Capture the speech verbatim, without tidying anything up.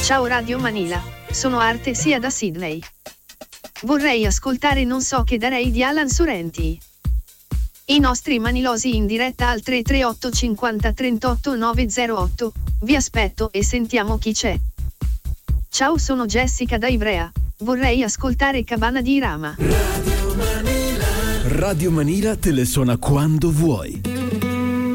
Ciao Radio Manila, sono Arte sia da Sydney. Vorrei ascoltare Non so che darei di Alan Sorrenti. I nostri manilosi in diretta al tre tre otto cinquanta trentotto novecentotto, vi aspetto e sentiamo chi c'è. Ciao, sono Jessica da Ivrea, vorrei ascoltare Cabana di Irama. Radio Manila. Radio Manila te le suona quando vuoi.